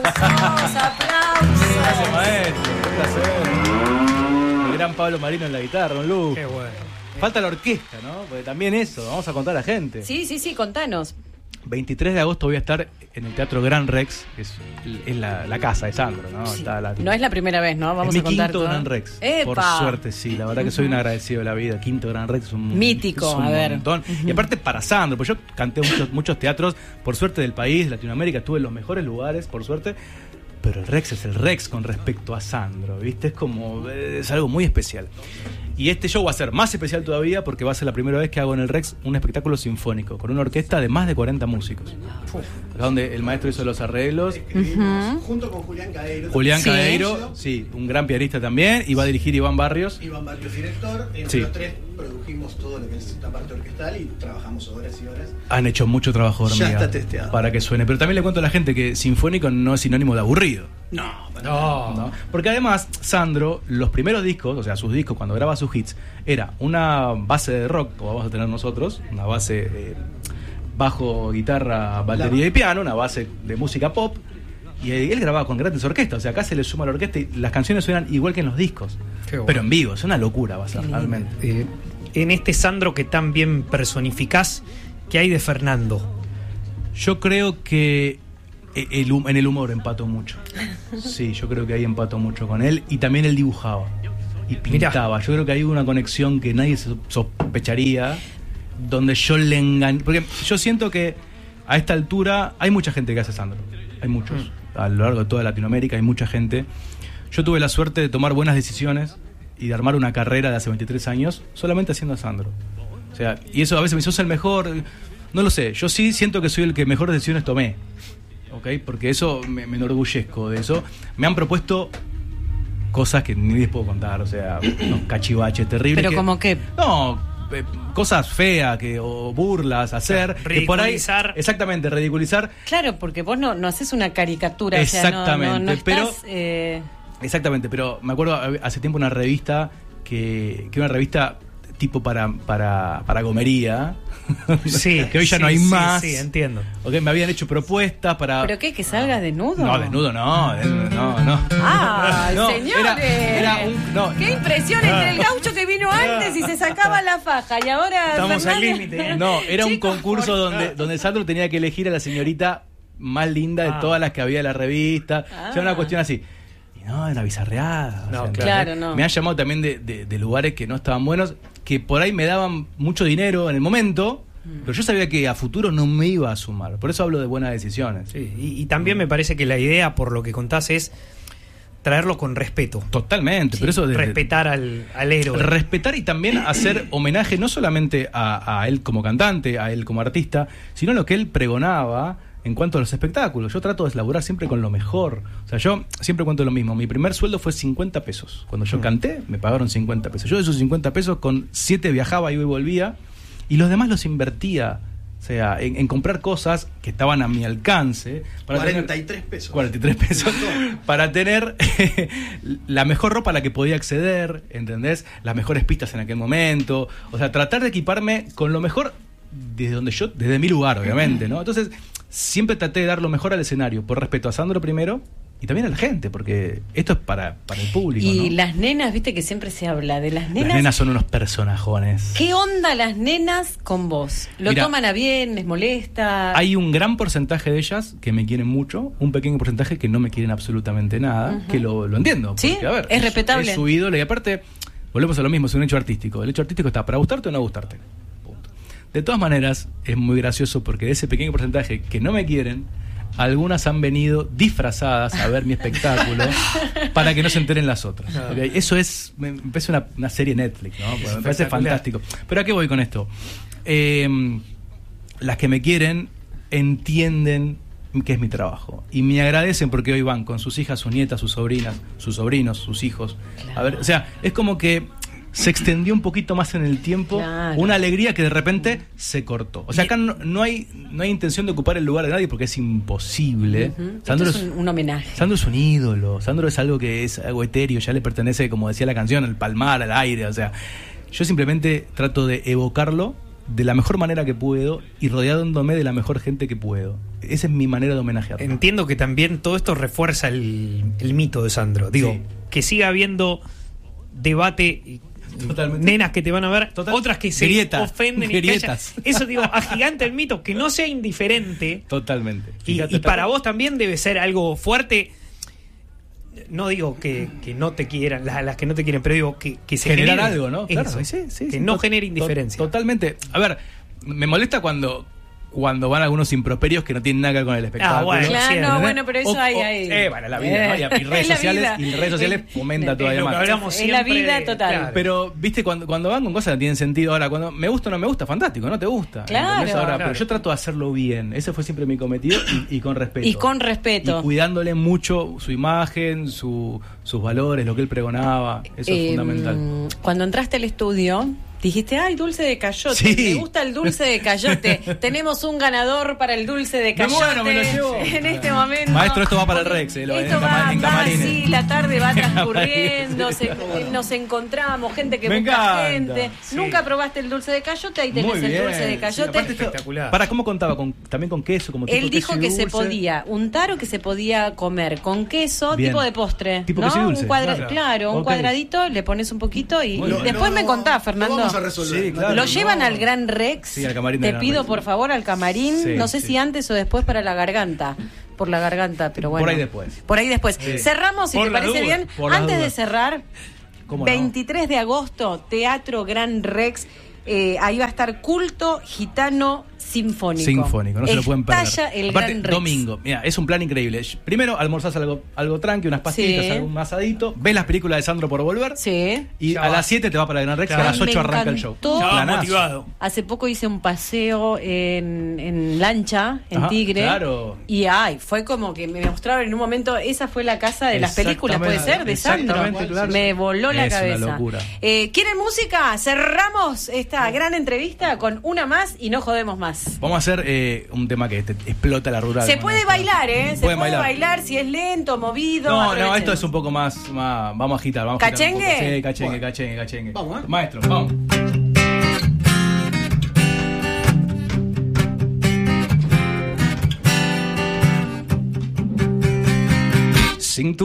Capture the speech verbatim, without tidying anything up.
aplausos. Gracias, maestro. Un placer. El gran Pablo Marino en la guitarra, un lujo. Qué bueno. Falta la orquesta, ¿no? Porque también eso, vamos a contar a la gente. Sí, sí, sí, contanos. veintitrés de agosto voy a estar en el Teatro Gran Rex, que es, es la, la casa de Sandro, ¿no? Sí. Está la, No es la primera vez, ¿no? Vamos es a mi contar quinto todo. Gran Rex. ¡Epa! Por suerte, sí. La verdad que soy un agradecido de la vida. Quinto Gran Rex es un, Mítico, es un a ver. montón. Y aparte para Sandro, pues yo canté muchos, muchos teatros, por suerte del país, de Latinoamérica, estuve en los mejores lugares, por suerte. Pero el Rex es el Rex con respecto a Sandro, ¿viste? Es como, es algo muy especial. Y este show va a ser más especial todavía porque va a ser la primera vez que hago en el Rex un espectáculo sinfónico con una orquesta de más de cuarenta músicos. Acá donde el maestro hizo los arreglos. Uh-huh. Junto con Julián Cadeiro. Julián Sí. Cadeiro, sí, un gran pianista también, y va a dirigir Iván Barrios. Iván Barrios, director. Entre Sí. los tres produjimos todo lo que es esta parte orquestal y trabajamos horas y horas. Han hecho mucho trabajo de Ya hormiga está testeado. para que suene. Pero también le cuento a la gente que sinfónico no es sinónimo de aburrido. No, para No. ¿No? Porque además, Sandro, los primeros discos, o sea, sus discos, cuando graba sus hits, era una base de rock, como vamos a tener nosotros, una base eh, bajo, guitarra, batería La- y piano, una base de música pop, y él grababa con grandes orquestas, o sea, acá se le suma la orquesta y las canciones suenan igual que en los discos, Qué bueno. pero en vivo, es una locura va a ser, realmente. Eh, en este Sandro que tan bien personificás, ¿qué hay de Fernando? Yo creo que el hum- en el humor empato mucho. Sí, yo creo que ahí empato mucho con él. Y también él dibujaba y pintaba. Yo creo que hay una conexión que nadie se sospecharía, donde yo le engañé. Porque yo siento que a esta altura hay mucha gente que hace Sandro. Hay muchos. Mm. A lo largo de toda Latinoamérica hay mucha gente. Yo tuve la suerte de tomar buenas decisiones y de armar una carrera de hace veintitrés años solamente haciendo a Sandro. O sea, y eso a veces me dice, sos el mejor. No lo sé. Yo sí siento que soy el que mejores decisiones tomé. ¿Ok? Porque eso me, me enorgullezco de eso. Me han propuesto cosas que ni les puedo contar, o sea, unos cachivaches terribles. Pero que- como que... No, eh, cosas feas que, o burlas, hacer. Claro, que por ahí, ridiculizar. exactamente, ridiculizar. Claro, porque vos no, no haces una caricatura. Exactamente, o sea, no, no, no pero- estás, eh, Exactamente, pero me acuerdo hace tiempo una revista que, que una revista tipo para, para, para gomería. Sí, que hoy ya sí, no hay sí, más. Sí, entiendo. Ok, me habían hecho propuestas para. ¿Pero qué? ¿Que salgas desnudo? No, desnudo no, desnudo no, no. ¡Ah, No, señores! era- era un- no. ¡Qué impresión entre el gaucho que vino antes y se sacaba la faja! Y ahora... Estamos al Fernando- límite, ¿eh? No, era un Chicos, concurso por- donde, donde Sandro tenía que elegir a la señorita más linda de Ah. todas las que había en la revista. Ah. O sea, una cuestión así. Y no, era bizarreada. No, o sea, claro, no. Me han llamado también de, de- de lugares que no estaban buenos, que por ahí me daban mucho dinero en el momento, pero yo sabía que a futuro no me iba a sumar. Por eso hablo de buenas decisiones. Sí, y, y también me parece que la idea, por lo que contás, es traerlo con respeto. Totalmente, pero eso desde- Respetar al, al héroe. respetar y también hacer homenaje no solamente a, a él como cantante, a él como artista, sino a lo que él pregonaba en cuanto a los espectáculos. Yo trato de laburar siempre con lo mejor. O sea, yo siempre cuento lo mismo. Mi primer sueldo fue cincuenta pesos. Cuando yo Mm. canté, me pagaron cincuenta pesos. Yo de esos cincuenta pesos, con siete viajaba, iba y volvía, y los demás los invertía. O sea, en, en comprar cosas que estaban a mi alcance. Para cuarenta y tener- tres pesos. cuarenta y tres pesos para tener la mejor ropa a la que podía acceder, ¿entendés? Las mejores pistas en aquel momento. O sea, tratar de equiparme con lo mejor desde donde yo, desde mi lugar, obviamente, ¿no? Entonces, siempre traté de dar lo mejor al escenario, por respeto a Sandro primero y también a la gente, porque esto es para, para el público, Y ¿no? las nenas, viste que siempre se habla de las nenas. Las nenas son unos personajones. ¿Qué onda las nenas con vos? ¿Lo Mira, toman a bien? ¿Les molesta? Hay un gran porcentaje de ellas que me quieren mucho, un pequeño porcentaje que no me quieren absolutamente nada, Ujú. que lo, lo entiendo. Sí, Porque, a ver, es respetable. Es su ídolo y aparte, volvemos a lo mismo, es un hecho artístico. El hecho artístico está para gustarte o no gustarte. Punto. De todas maneras, es muy gracioso porque de ese pequeño porcentaje que no me quieren, algunas han venido disfrazadas a ver mi espectáculo para que no se enteren las otras. Ah. ¿Ok? Eso es, me me parece una, una serie Netflix, ¿no? Porque me parece Espectacular. fantástico. Pero ¿a qué voy con esto? Eh, las que me quieren entienden que es mi trabajo y me agradecen porque hoy van con sus hijas, sus nietas, sus sobrinas, sus sobrinos, sus hijos. A ver, o sea, es como que se extendió un poquito más en el tiempo, Claro. una alegría que de repente se cortó. O sea, acá no, no hay no hay intención de ocupar el lugar de nadie porque es imposible. Ujú. Sandro Esto es, es un, un homenaje. Sandro es un ídolo, Sandro es algo que es algo etéreo, ya le pertenece, como decía la canción, al palmar, al aire. O sea, yo simplemente trato de evocarlo de la mejor manera que puedo y rodeándome de la mejor gente que puedo. Esa es mi manera de homenajearlo. Entiendo que también todo esto refuerza el, el mito de Sandro. Digo, Sí. que siga habiendo debate, Totalmente. nenas que te van a ver, Total. otras que se Grieta. ofenden. Grietas. Y callan. Eso, digo, agiganta el mito, que no sea indiferente. Totalmente. Y, Fíjate, y para tal- vos también debe ser algo fuerte. No digo que, que no te quieran, las, las que no te quieren, pero digo que, que se generar genere algo, ¿no? eso, Claro, sí, sí, que sí, no to- genere to- indiferencia. Totalmente. A ver, me molesta cuando cuando van algunos improperios que no tienen nada que ver con el espectáculo. Ah, bueno, Claro, sí, no, ¿entendés? bueno, pero eso O- hay o- ahí. eh, bueno, la vida, ¿no? Y, y redes Es la sociales, vida. y redes sociales fomenta Es todavía lo que más. hablamos Es la siempre, vida total. claro. Pero, viste, cuando, cuando van con cosas que no tienen sentido, ahora, cuando me gusta o no me gusta, fantástico, no te gusta. Claro. ¿entendés? Ahora, Claro. pero yo trato de hacerlo bien. Ese fue siempre mi cometido y, y con respeto. Y con respeto. Y cuidándole mucho su imagen, su, sus valores, lo que él pregonaba. Eso es Eh, fundamental. Cuando entraste al estudio, dijiste, ay, dulce de cayote, Sí. me gusta el dulce de cayote. Tenemos un ganador para el dulce de Me cayote muero, me lo llevo. en este momento. Maestro, esto va para el Rex, eh, lo- Esto en va, cama- en va camarines. así, la tarde va transcurriendo, camarines. se- nos encontramos, gente que Me busca encanta. gente. Sí. Nunca probaste el dulce de cayote, ahí tenés Muy el bien. dulce de Sí, cayote. aparte esto- Espectacular. Para, ¿cómo contaba? Con, también con queso, como tipo Él queso dijo y que se dulce. podía untar o que se podía comer con queso, Bien. tipo de postre. Tipo ¿no? queso y dulce. Un cuadra- Claro. Claro, un Ok. cuadradito, le pones un poquito y Muy bien. después me contás, Fernando. Lo vamos a resolver. Sí, claro. Lo no. llevan al Gran Rex. Sí, al camarín Te del Gran pido Rex. por favor al camarín, Sí, no sé sí. si antes o después para la garganta. Por la garganta, pero bueno. Por ahí después. Por ahí después. Sí. Cerramos, si Por te la parece duda, bien. por las Antes de dudas. cerrar, ¿Cómo no? veintitrés de agosto, Teatro Gran Rex. Eh, ahí va a estar Culto Gitano Sinfónico. Sinfónico, no se lo pueden perder. Estalla el Aparte, Gran Rex. domingo, mira, es un plan increíble. Primero almorzás algo, algo tranqui, unas pastillas, Sí. algún asadito, ves las películas de Sandro por volver Sí. y Ya a va. las siete te va para el Gran Rex, Claro. a las Ay, ocho me arranca el show. encantó. Ya va Planazo. motivado. Hace poco hice un paseo en, en lancha, en Ajá, Tigre. claro. Y ay, fue como que me mostraron en un momento, esa fue la casa de las películas, puede ser, de Sandro. Exactamente, claro. Me voló la Es una cabeza. locura. Eh, ¿Quieren música? Cerramos esta gran entrevista con una más y no jodemos más. Vamos a hacer eh, un tema que te explota la rural. Se ¿no? puede bailar, ¿eh? Se Pueden puede bailar. bailar. si es lento, movido. No, no, aprovechen. esto es un poco más, más vamos a agitar, vamos a agitar un ¿Cachengue? poco. Sí, cachengue, Bueno. cachengue, cachengue. Vamos, ¿eh? Maestro, vamos. Sin tu